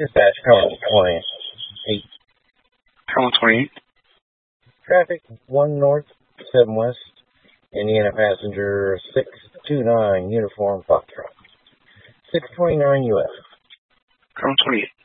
Dispatch, Colonel 28. Colonel 28. Traffic 1 north, 7 west. Indiana passenger 629, uniform Foxtrot. 629 US. Colonel 28.